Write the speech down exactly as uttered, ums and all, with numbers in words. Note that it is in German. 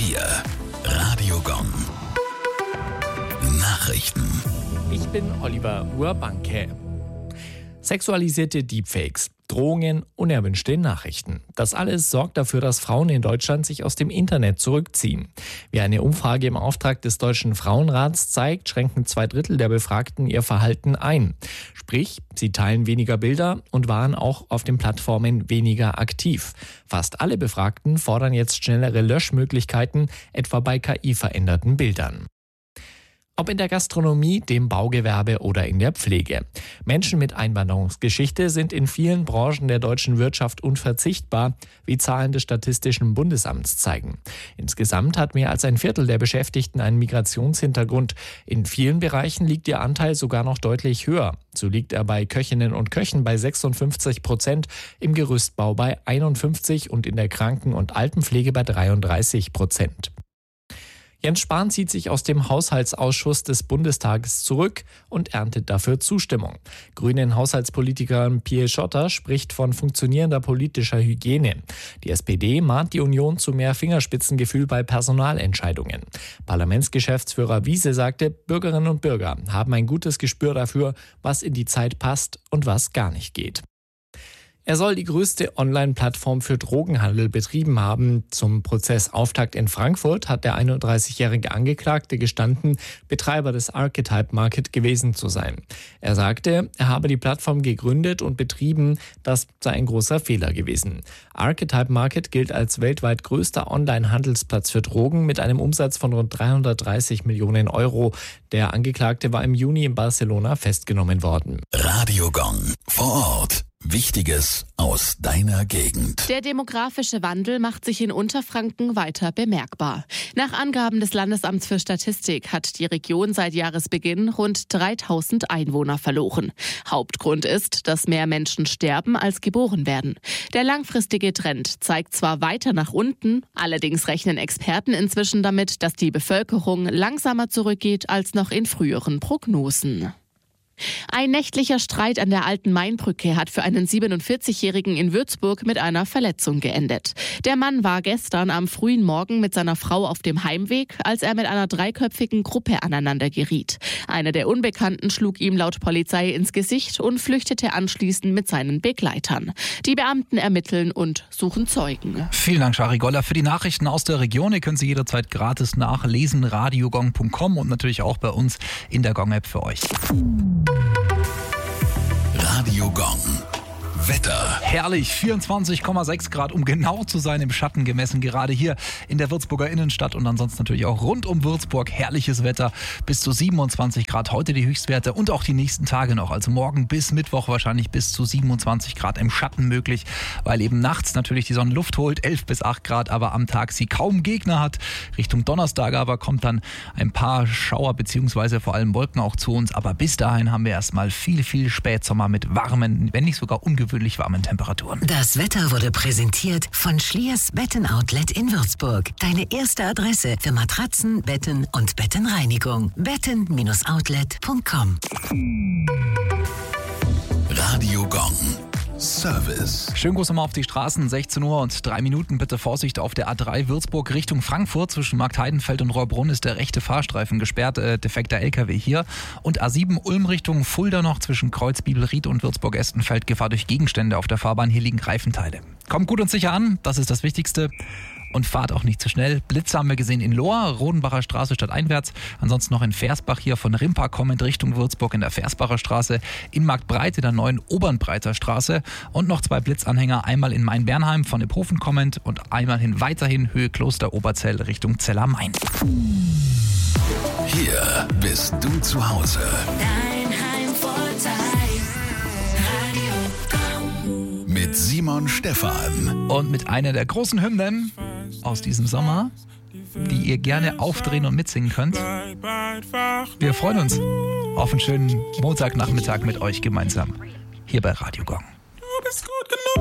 vier. Radio Gong. Nachrichten. Ich bin Oliver Urbanke. Sexualisierte Deepfakes, Drohungen, unerwünschte Nachrichten. Das alles sorgt dafür, dass Frauen in Deutschland sich aus dem Internet zurückziehen. Wie eine Umfrage im Auftrag des Deutschen Frauenrats zeigt, schränken zwei Drittel der Befragten ihr Verhalten ein. Sprich, sie teilen weniger Bilder und waren auch auf den Plattformen weniger aktiv. Fast alle Befragten fordern jetzt schnellere Löschmöglichkeiten, etwa bei K I-veränderten Bildern. Ob in der Gastronomie, dem Baugewerbe oder in der Pflege. Menschen mit Einwanderungsgeschichte sind in vielen Branchen der deutschen Wirtschaft unverzichtbar, wie Zahlen des Statistischen Bundesamts zeigen. Insgesamt hat mehr als ein Viertel der Beschäftigten einen Migrationshintergrund. In vielen Bereichen liegt ihr Anteil sogar noch deutlich höher. So liegt er bei Köchinnen und Köchen bei sechsundfünfzig Prozent, im Gerüstbau bei einundfünfzig und in der Kranken- und Altenpflege bei dreiunddreißig Prozent. Jens Spahn zieht sich aus dem Haushaltsausschuss des Bundestages zurück und erntet dafür Zustimmung. Grünen Haushaltspolitikerin Pia Schotter spricht von funktionierender politischer Hygiene. Die S P D mahnt die Union zu mehr Fingerspitzengefühl bei Personalentscheidungen. Parlamentsgeschäftsführer Wiese sagte, Bürgerinnen und Bürger haben ein gutes Gespür dafür, was in die Zeit passt und was gar nicht geht. Er soll die größte Online-Plattform für Drogenhandel betrieben haben. Zum Prozessauftakt in Frankfurt hat der einunddreißigjährige Angeklagte gestanden, Betreiber des Archetype Market gewesen zu sein. Er sagte, er habe die Plattform gegründet und betrieben, das sei ein großer Fehler gewesen. Archetype Market gilt als weltweit größter Online-Handelsplatz für Drogen mit einem Umsatz von rund dreihundertdreißig Millionen Euro. Der Angeklagte war im Juni in Barcelona festgenommen worden. Radio Gong. Vor Ort. Wichtiges aus deiner Gegend. Der demografische Wandel macht sich in Unterfranken weiter bemerkbar. Nach Angaben des Landesamts für Statistik hat die Region seit Jahresbeginn rund dreitausend Einwohner verloren. Hauptgrund ist, dass mehr Menschen sterben, als geboren werden. Der langfristige Trend zeigt zwar weiter nach unten, allerdings rechnen Experten inzwischen damit, dass die Bevölkerung langsamer zurückgeht als noch in früheren Prognosen. Ein nächtlicher Streit an der Alten Mainbrücke hat für einen siebenundvierzigjährigen in Würzburg mit einer Verletzung geendet. Der Mann war gestern am frühen Morgen mit seiner Frau auf dem Heimweg, als er mit einer dreiköpfigen Gruppe aneinander geriet. Einer der Unbekannten schlug ihm laut Polizei ins Gesicht und flüchtete anschließend mit seinen Begleitern. Die Beamten ermitteln und suchen Zeugen. Vielen Dank, Shari Goller, für die Nachrichten aus der Region. Ihr könnt sie jederzeit gratis nachlesen, radiogong punkt com und natürlich auch bei uns in der Gong-App für euch. Radio Gong. Wetter. Herrlich, vierundzwanzig Komma sechs Grad, um genau zu sein, im Schatten gemessen, gerade hier in der Würzburger Innenstadt und ansonsten natürlich auch rund um Würzburg. Herrliches Wetter, bis zu siebenundzwanzig Grad, heute die Höchstwerte und auch die nächsten Tage noch, also morgen bis Mittwoch wahrscheinlich bis zu siebenundzwanzig Grad im Schatten möglich, weil eben nachts natürlich die Sonne Luft holt, elf bis acht Grad, aber am Tag sie kaum Gegner hat. Richtung Donnerstag aber kommt dann ein paar Schauer bzw. vor allem Wolken auch zu uns, aber bis dahin haben wir erstmal viel, viel Spätsommer mit warmen, wenn nicht sogar ungewöhnlich warmen Temperaturen. Das Wetter wurde präsentiert von Schliers Betten-Outlet in Würzburg. Deine erste Adresse für Matratzen, Betten und Bettenreinigung. betten Bindestrich outlet punkt com. Radio Gong. Service. Schönen Gruß nochmal auf die Straßen, sechzehn Uhr und drei Minuten. Bitte Vorsicht auf der A drei Würzburg Richtung Frankfurt. Zwischen Marktheidenfeld und Rohrbrunn ist der rechte Fahrstreifen gesperrt, äh, defekter L K W hier. Und A sieben Ulm Richtung Fulda noch zwischen Kreuz Bibelried und Würzburg-Estenfeld. Gefahr durch Gegenstände auf der Fahrbahn. Hier liegen Reifenteile. Kommt gut und sicher an, das ist das Wichtigste. Und fahrt auch nicht zu schnell. Blitze haben wir gesehen in Lohr, Rodenbacher Straße stadteinwärts. Ansonsten noch in Versbach hier von Rimpa kommend Richtung Würzburg in der Versbacher Straße. In Marktbreite der neuen Obernbreiter Straße. Und noch zwei Blitzanhänger, einmal in Main-Bernheim von Iphofen kommend und einmal hin weiterhin Höhe Kloster Oberzell Richtung Zeller-Main. Hier bist du zu Hause. Dein Heimvorteil. Radio Gong. Mit Simon Stephan. Und mit einer der großen Hymnen aus diesem Sommer, die ihr gerne aufdrehen und mitsingen könnt. Wir freuen uns auf einen schönen Montagnachmittag mit euch gemeinsam hier bei Radio Gong. Du bist gut.